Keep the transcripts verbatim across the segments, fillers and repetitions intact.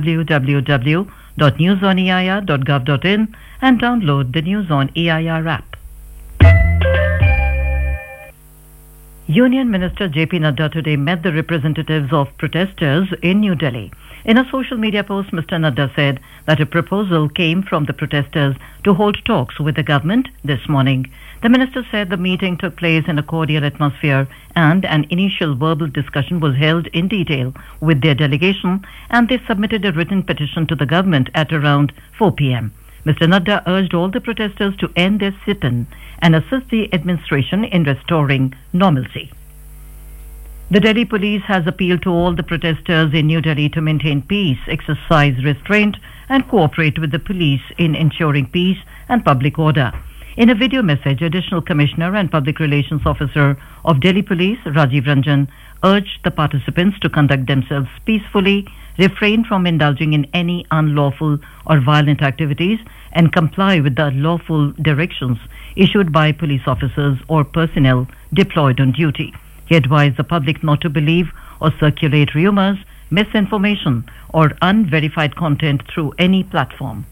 w w w dot news on e i r dot gov dot in and download the News on E I R app. Union Minister J P Nadda today met the representatives of protesters in New Delhi. In a social media post, Mister Nadda said that a proposal came from the protesters to hold talks with the government this morning. The minister said the meeting took place in a cordial atmosphere and an initial verbal discussion was held in detail with their delegation, and they submitted a written petition to the government at around four p m Mister Nadda urged all the protesters to end their sit-in and assist the administration in restoring normalcy. The Delhi police has appealed to all the protesters in New Delhi to maintain peace, exercise restraint and cooperate with the police in ensuring peace and public order. In a video message, Additional Commissioner and Public Relations Officer of Delhi Police, Rajiv Ranjan, urged the participants to conduct themselves peacefully, refrain from indulging in any unlawful or violent activities, and comply with the lawful directions issued by police officers or personnel deployed on duty. He advised the public not to believe or circulate rumors, misinformation, or unverified content through any platform.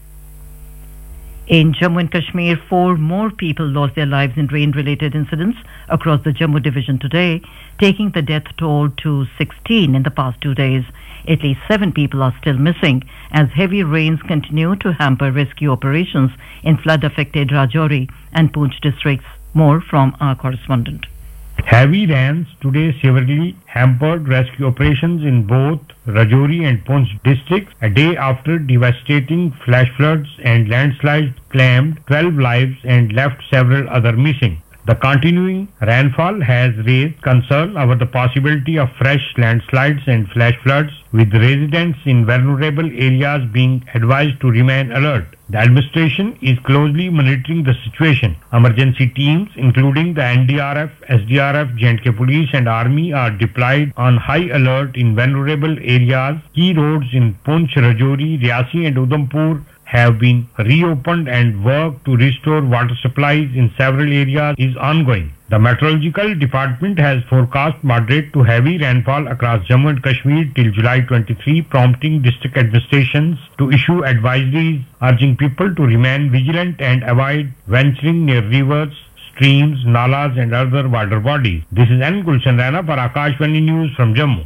In Jammu and Kashmir, four more people lost their lives in rain-related incidents across the Jammu division today, taking the death toll to sixteen in the past two days. At least seven people are still missing as heavy rains continue to hamper rescue operations in flood-affected Rajouri and Poonch districts. More from our correspondent. Heavy rains today severely hampered rescue operations in both Rajouri and Poonch districts, a day after devastating flash floods and landslides claimed twelve lives and left several others missing. The continuing rainfall has raised concern over the possibility of fresh landslides and flash floods, with residents in vulnerable areas being advised to remain alert. The administration is closely monitoring the situation. Emergency teams, including the N D R F, S D R F, J and K Police and Army, are deployed on high alert in vulnerable areas. Key roads in Poonch, Rajouri, Riasi and Udhampur have been reopened, and work to restore water supplies in several areas is ongoing. The Meteorological Department has forecast moderate to heavy rainfall across Jammu and Kashmir till July twenty-third, prompting district administrations to issue advisories urging people to remain vigilant and avoid venturing near rivers, streams, nalas and other water bodies. This is N. Gulshan Rana for Akashvani News from Jammu.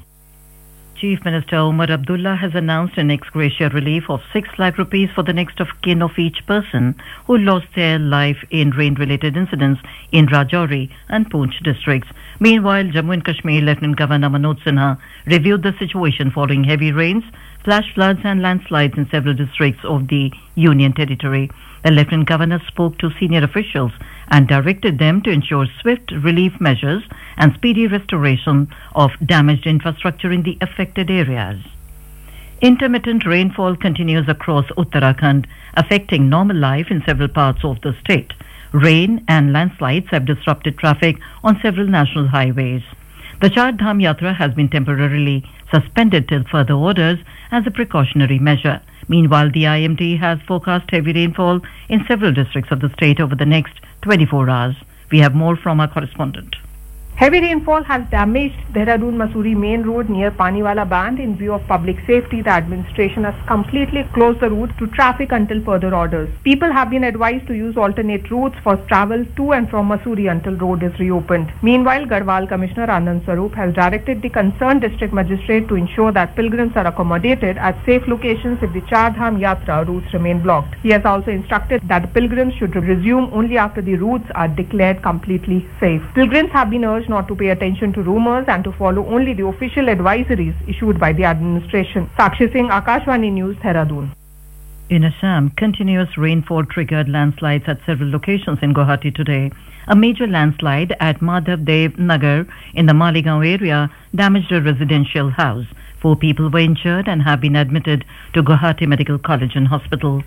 Chief Minister Omar Abdullah has announced an ex gratia relief of six lakh rupees for the next of kin of each person who lost their life in rain-related incidents in Rajouri and Poonch districts. Meanwhile, Jammu and Kashmir Lieutenant Governor Manoj Sinha reviewed the situation following heavy rains, flash floods and landslides in several districts of the Union Territory. The Lieutenant Governor spoke to senior officials and directed them to ensure swift relief measures and speedy restoration of damaged infrastructure in the affected areas. Intermittent rainfall continues across Uttarakhand, affecting normal life in several parts of the state. Rain and landslides have disrupted traffic on several national highways. The Char Dham Yatra has been temporarily suspended till further orders as a precautionary measure. Meanwhile, the I M D has forecast heavy rainfall in several districts of the state over the next twenty-four hours. We have more from our correspondent. Heavy rainfall has damaged Dehradun-Mussoorie main road near Paniwala Band. In view of public safety, the administration has completely closed the route to traffic until further orders. People have been advised to use alternate routes for travel to and from Mussoorie until road is reopened. Meanwhile, Garhwal Commissioner Anand Swaroop has directed the concerned district magistrate to ensure that pilgrims are accommodated at safe locations if the Char Dham Yatra routes remain blocked. He has also instructed that the pilgrims should resume only after the routes are declared completely safe. Pilgrims have been urged not to pay attention to rumors and to follow only the official advisories issued by the administration. Sakshi Singh, Akashvani News, Dehradun. In Assam, continuous rainfall triggered landslides at several locations in Guwahati today. A major landslide at Madhav Dev Nagar in the Maligaon area damaged a residential house. Four people were injured and have been admitted to Guwahati Medical College and Hospital.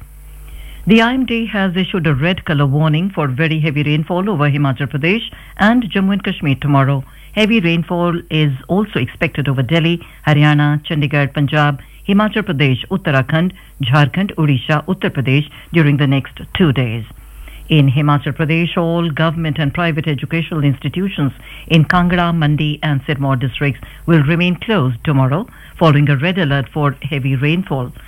The I M D has issued a red color warning for very heavy rainfall over Himachal Pradesh and Jammu and Kashmir tomorrow. Heavy rainfall is also expected over Delhi, Haryana, Chandigarh, Punjab, Himachal Pradesh, Uttarakhand, Jharkhand, Odisha, Uttar Pradesh during the next two days. In Himachal Pradesh, all government and private educational institutions in Kangra, Mandi and Sirmaur districts will remain closed tomorrow following a red alert for heavy rainfall.